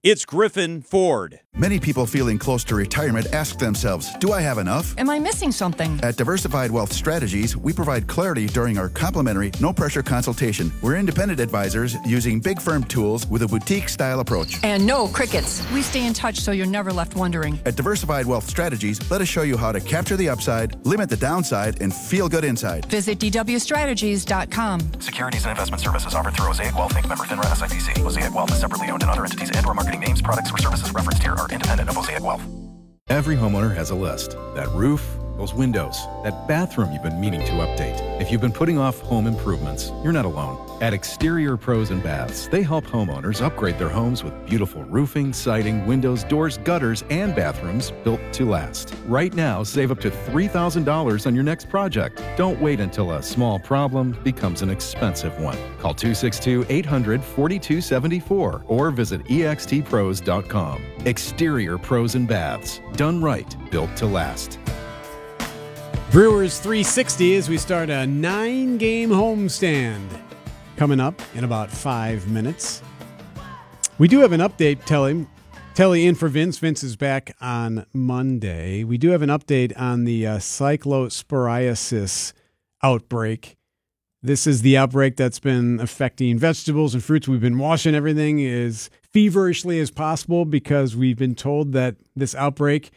It's Griffin Ford. Many people feeling close to retirement ask themselves, do I have enough? Am I missing something? At Diversified Wealth Strategies, we provide clarity during our complimentary, no-pressure consultation. We're independent advisors using big firm tools with a boutique-style approach. And no crickets. We stay in touch so you're never left wondering. At Diversified Wealth Strategies, let us show you how to capture the upside, limit the downside, and feel good inside. Visit dwstrategies.com. Securities and investment services offered through Mosaic Wealth Inc. Member FINRA SIPC. Mosaic Wealth is separately owned, and other entities and/or marketing names, products, or services referenced here are independent of Mosaic Wealth. Every homeowner has a list. That roof, those windows, that bathroom you've been meaning to update. If you've been putting off home improvements, you're not alone. At Exterior Pros and Baths, they help homeowners upgrade their homes with beautiful roofing, siding, windows, doors, gutters, and bathrooms built to last. Right now, save up to $3,000 on your next project. Don't wait until a small problem becomes an expensive one. Call 262-800-4274 or visit extpros.com. Exterior Pros and Baths. Done right, built to last. Brewers 360 as we start a 9-game homestand. Coming up in about 5 minutes. We do have an update, Telly in for Vince. Vince is back on Monday. We do have an update on the cyclosporiasis outbreak. This is the outbreak that's been affecting vegetables and fruits. We've been washing everything as feverishly as possible because we've been told that this outbreak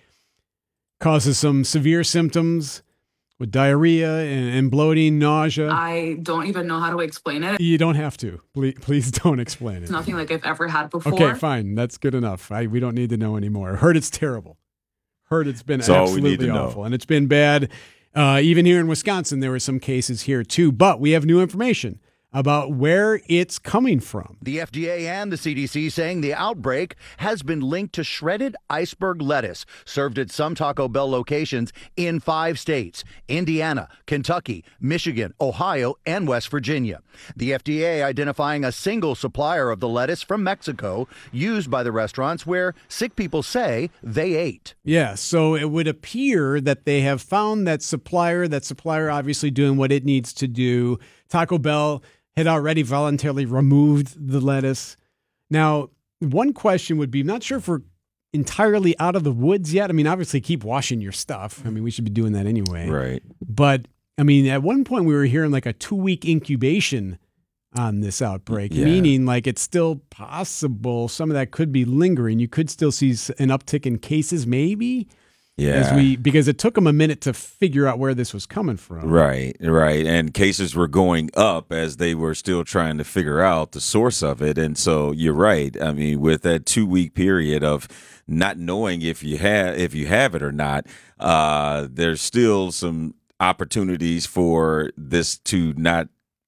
causes some severe symptoms with diarrhea and bloating, nausea. I don't even know how to explain it. You don't have to. Please don't explain it. It's nothing like I've ever had before. Okay, fine. That's good enough. We don't need to know anymore. Heard it's terrible. Heard it's been That's all we need absolutely to know. awful. And it's been bad. Even here in Wisconsin, there were some cases here too. But we have new information about where it's coming from. The FDA and the CDC saying the outbreak has been linked to shredded iceberg lettuce served at some Taco Bell locations in 5 states: Indiana, Kentucky, Michigan, Ohio, and West Virginia. The FDA identifying a single supplier of the lettuce from Mexico used by the restaurants where sick people say they ate. Yeah, so it would appear that they have found that supplier obviously doing what it needs to do. Taco Bell had already voluntarily removed the lettuce. Now, one question would be, I'm not sure if we're entirely out of the woods yet. I mean, obviously keep washing your stuff. I mean, we should be doing that anyway. Right. But, I mean, at one point we were hearing like a 2-week incubation on this outbreak, meaning like it's still possible some of that could be lingering. You could still see an uptick in cases maybe. Yeah. Because it took them a minute to figure out where this was coming from. Right. And cases were going up as they were still trying to figure out the source of it. And so you're right. I mean, with that 2-week period of not knowing if you have it or not, there's still some opportunities for this to not,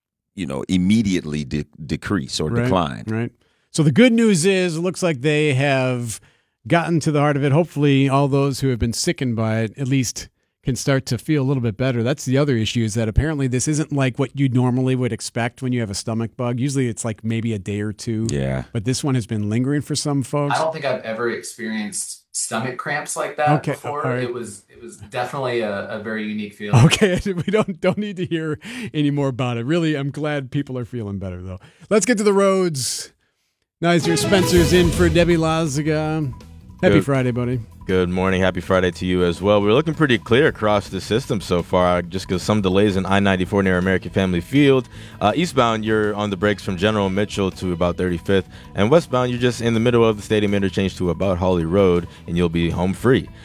immediately decrease or decline. Right. So the good news is it looks like they have gotten to the heart of it. Hopefully all those who have been sickened by it at least can start to feel a little bit better. That's the other issue, is that apparently this isn't like what you normally would expect when you have a stomach bug. Usually it's like maybe a day or two. Yeah. But this one has been lingering for some folks. I don't think I've ever experienced stomach cramps like that before. All right. It was definitely a very unique feeling. Okay, we don't need to hear any more about it. Really, I'm glad people are feeling better, though. Let's get to the roads. Nicer Spencer's in for Debbie Lazaga. Happy Friday, buddy. Good morning. Happy Friday to you as well. We're looking pretty clear across the system so far, just because some delays in I-94 near American Family Field. Eastbound, you're on the brakes from General Mitchell to about 35th. And westbound, you're just in the middle of the stadium interchange to about Hawley Road, and you'll be home free.